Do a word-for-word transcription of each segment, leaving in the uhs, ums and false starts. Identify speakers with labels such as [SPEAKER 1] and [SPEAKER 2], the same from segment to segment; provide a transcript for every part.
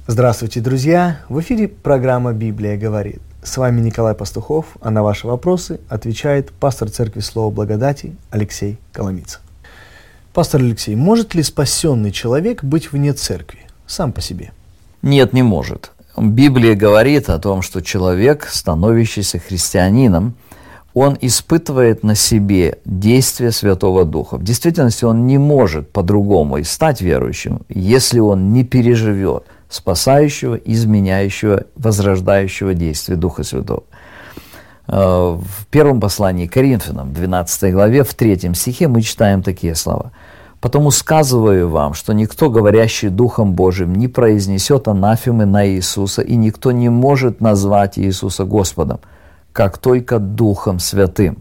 [SPEAKER 1] Здравствуйте, друзья! В эфире программа «Библия говорит». С вами Николай Пастухов, а на ваши вопросы отвечает пастор Церкви Слова Благодати Алексей Коломица. Пастор Алексей, может ли спасенный человек быть вне церкви, сам по себе?
[SPEAKER 2] Нет, не может. Библия говорит о том, что человек, становящийся христианином, он испытывает на себе действие Святого Духа. В действительности он не может по-другому и стать верующим, если он не переживет спасающего, изменяющего, возрождающего действия Духа Святого. В первом послании к Коринфянам, двенадцатой главе, в третьем стихе мы читаем такие слова. «Потому сказываю вам, что никто, говорящий Духом Божиим, не произнесет анафемы на Иисуса, и никто не может назвать Иисуса Господом, как только Духом Святым».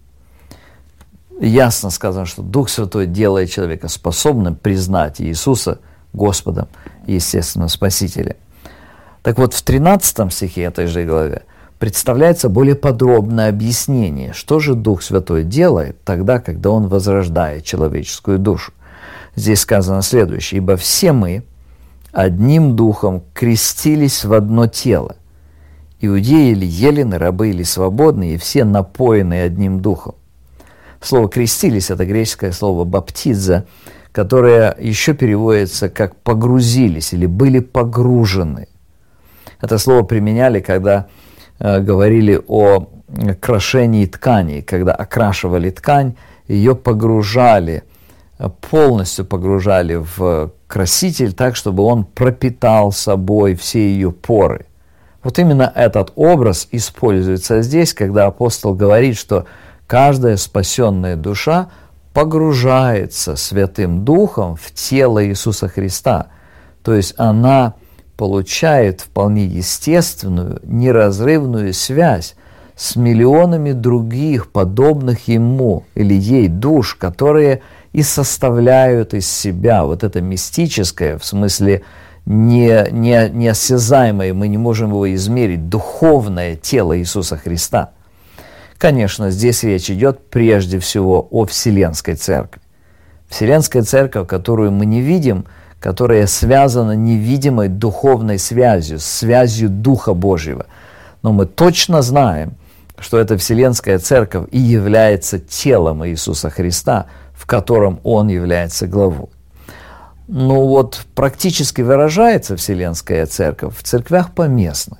[SPEAKER 2] Ясно сказано, что Дух Святой делает человека способным признать Иисуса Господом и, естественно, Спасителем. Так вот, в тринадцатом стихе этой же главе представляется более подробное объяснение, что же Дух Святой делает тогда, когда Он возрождает человеческую душу. Здесь сказано следующее: «Ибо все мы одним Духом крестились в одно тело, иудеи или елены, рабы или свободные, и все напоены одним Духом». Слово «крестились» — это греческое слово «баптиза», которое еще переводится как «погрузились» или «были погружены». Это слово применяли, когда э, говорили о крошении ткани, когда окрашивали ткань, ее погружали, полностью погружали в краситель так, чтобы он пропитал собой все ее поры. Вот именно этот образ используется здесь, когда апостол говорит, что каждая спасенная душа погружается Святым Духом в тело Иисуса Христа. То есть она получает вполне естественную, неразрывную связь с миллионами других подобных ему или ей душ, которые и составляют из себя вот это мистическое, в смысле не, не, неосязаемое, мы не можем его измерить, духовное тело Иисуса Христа. Конечно, здесь речь идет прежде всего о Вселенской Церкви. Вселенская Церковь, которую мы не видим, которая связана невидимой духовной связью, связью Духа Божьего. Но мы точно знаем, что эта Вселенская Церковь и является телом Иисуса Христа, в котором Он является главой. Ну вот практически выражается Вселенская Церковь в церквях поместных.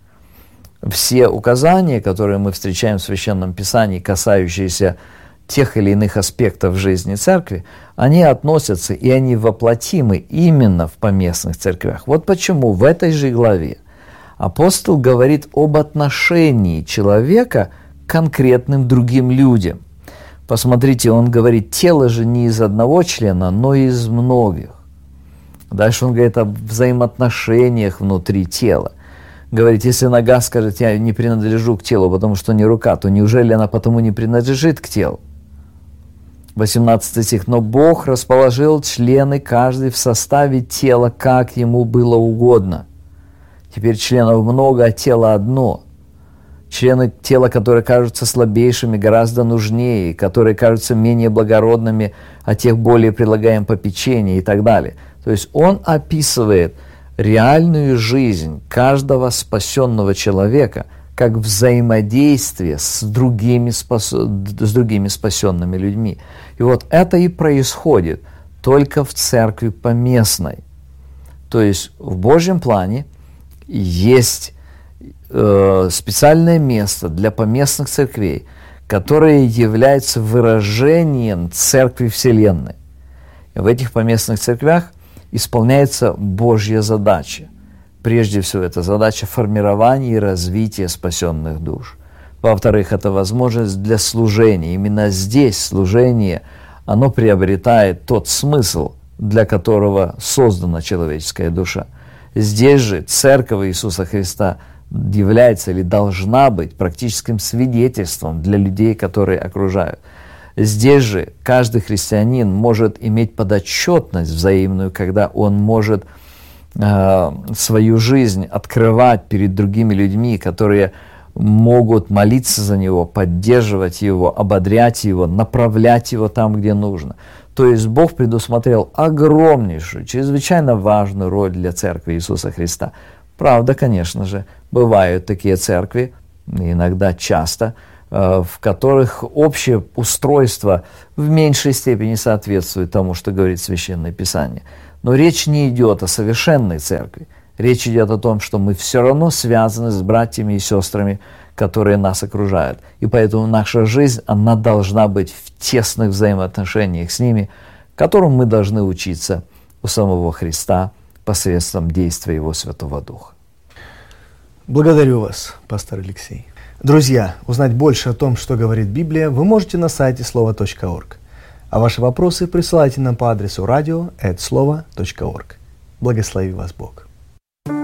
[SPEAKER 2] Все указания, которые мы встречаем в Священном Писании, касающиеся тех или иных аспектов жизни церкви, они относятся и они воплотимы именно в поместных церквях. Вот почему в этой же главе апостол говорит об отношении человека к конкретным другим людям. Посмотрите, он говорит, тело же не из одного члена, но из многих. Дальше он говорит о взаимоотношениях внутри тела. Говорит, если нога скажет, я не принадлежу к телу, потому что не рука, то неужели она потому не принадлежит к телу? восемнадцатый стих. «Но Бог расположил члены каждый в составе тела, как ему было угодно». Теперь членов много, а тело одно. Члены тела, которые кажутся слабейшими, гораздо нужнее, которые кажутся менее благородными, а тех более прилагаем попечение и так далее. То есть он описывает реальную жизнь каждого спасенного человека как взаимодействие с другими, спас... с другими спасенными людьми. И вот это и происходит только в церкви поместной. То есть в Божьем плане есть э, специальное место для поместных церквей, которое является выражением Церкви Вселенной. И в этих поместных церквях исполняется Божья задача. Прежде всего, это задача формирования и развития спасенных душ. Во-вторых, это возможность для служения. Именно здесь служение, оно приобретает тот смысл, для которого создана человеческая душа. Здесь же Церковь Иисуса Христа является или должна быть практическим свидетельством для людей, которые окружают. Здесь же каждый христианин может иметь подотчетность взаимную, когда он может э, свою жизнь открывать перед другими людьми, которые могут молиться за него, поддерживать его, ободрять его, направлять его там, где нужно. То есть Бог предусмотрел огромнейшую, чрезвычайно важную роль для церкви Иисуса Христа. Правда, конечно же, бывают такие церкви, иногда часто, в которых общее устройство в меньшей степени соответствует тому, что говорит Священное Писание. Но речь не идет о совершенной церкви. Речь идет о том, что мы все равно связаны с братьями и сестрами, которые нас окружают. И поэтому наша жизнь, она должна быть в тесных взаимоотношениях с ними, которым мы должны учиться у самого Христа посредством действия Его Святого Духа.
[SPEAKER 1] Благодарю вас, пастор Алексей. Друзья, узнать больше о том, что говорит Библия, вы можете на сайте слово точка орг. А ваши вопросы присылайте нам по адресу радио эт слово точка орг. Благослови вас Бог.